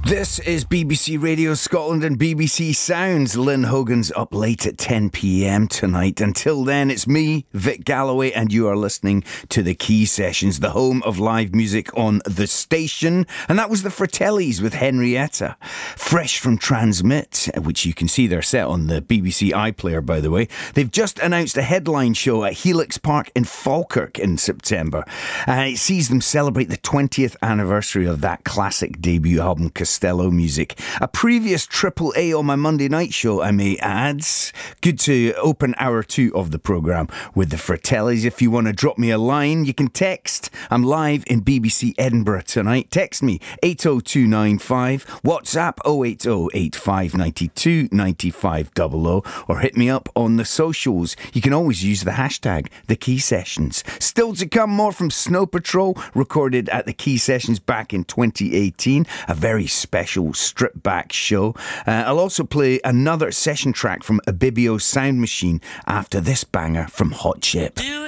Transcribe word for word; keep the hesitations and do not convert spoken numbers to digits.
This is B B C Radio Scotland and B B C Sounds. Lynn Hogan's up late at ten p.m. tonight. Until then, it's me, Vic Galloway, and you are listening to The Key Sessions, the home of live music on the station. And that was the Fratellis with Henrietta. Fresh from Transmit, which you can see they're set on the B B C iPlayer, by the way. They've just announced a headline show at Helix Park in Falkirk in September. And it sees them celebrate the twentieth anniversary of that classic debut album, Costello Music. A previous Triple A on my Monday night show, I may add. Good to open hour two of the programme with the Fratellis. If you want to drop me a line, you can text. I'm live in B B C Edinburgh tonight. Text me eight oh two nine five, WhatsApp oh eight oh eight five nine two nine five zero zero, or hit me up on the socials. You can always use the hashtag The Key Sessions. Still to come, more from Snow Patrol, recorded at the Key Sessions back in twenty eighteen. A very special stripped back show. Uh, I'll also play another session track from Abibio Sound Machine after this banger from Hot Chip.